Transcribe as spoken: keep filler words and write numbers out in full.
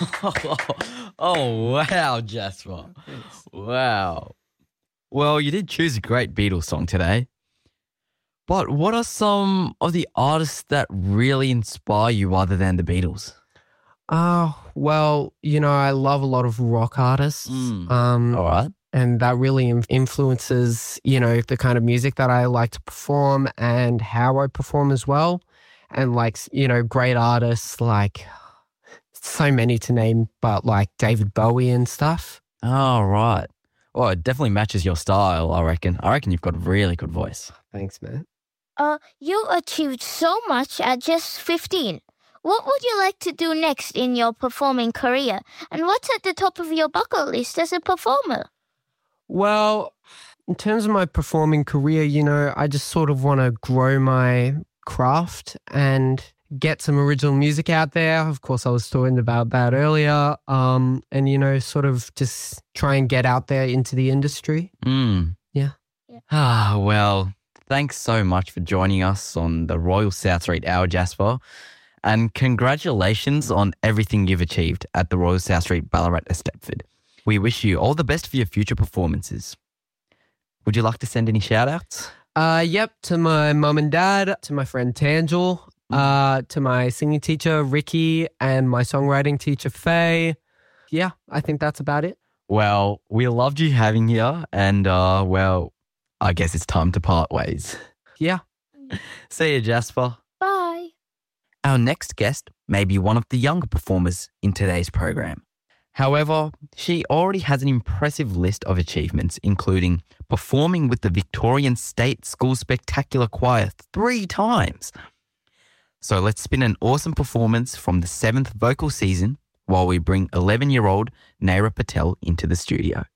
Oh, wow, Jasper. Wow. Well, you did choose a great Beatles song today. But what are some of the artists that really inspire you other than the Beatles? Uh, well, you know, I love a lot of rock artists. Mm. Um, All right. And that really in- influences, you know, the kind of music that I like to perform and how I perform as well. And like, you know, great artists like so many to name, but like David Bowie and stuff. Oh, right. Well, it definitely matches your style, I reckon. I reckon you've got a really good voice. Thanks, man. Uh, you achieved so much at just fifteen. What would you like to do next in your performing career? And what's at the top of your bucket list as a performer? Well, in terms of my performing career, you know, I just sort of want to grow my craft and get some original music out there. Of course, I was talking about that earlier. Um, and, you know, sort of just try and get out there into the industry. Mm. Yeah. yeah. Ah, well, thanks so much for joining us on the Royal South Street Hour, Jasper. And congratulations on everything you've achieved at the Royal South Street Ballarat Eisteddfod. We wish you all the best for your future performances. Would you like to send any shout-outs? Uh, yep, to my mum and dad, to my friend Tangel, uh, to my singing teacher, Ricky, and my songwriting teacher, Faye. Yeah, I think that's about it. Well, we loved you having you, and, uh, well, I guess it's time to part ways. Yeah. See you, Jasper. Bye. Our next guest may be one of the younger performers in today's program. However, she already has an impressive list of achievements, including performing with the Victorian State School Spectacular Choir three times. So let's spin an awesome performance from the seventh vocal season while we bring eleven-year-old Naira Patel into the studio.